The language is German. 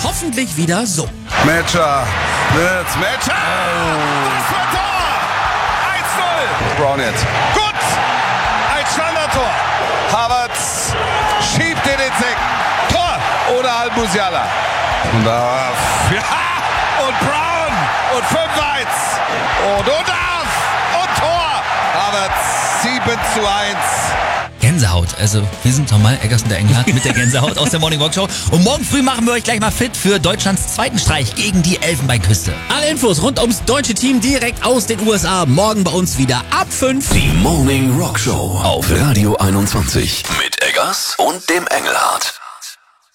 hoffentlich wieder so. Matcher. Matcher. Das war Tor. 1-0. Brown jetzt. Gut. Ein Standardtor. Havertz schiebt den Eck. Tor. Ohne Al-Musiala. Und da. Ja. Und Brown. Und 5-1. Und Udaf. Und Tor. Havertz 7-1. Gänsehaut. Also wir sind nochmal Eggersen der Engelhardt mit der Gänsehaut aus der Morning Walk Show. Und morgen früh machen wir euch gleich mal fit für Deutschlands zweiten Streich gegen die Elfenbeinküste. Alle Infos rund ums deutsche Team direkt aus den USA. Morgen bei uns wieder ab 5. Die Morning Rock Show auf Radio 21 mit Eggers und dem Engelhardt.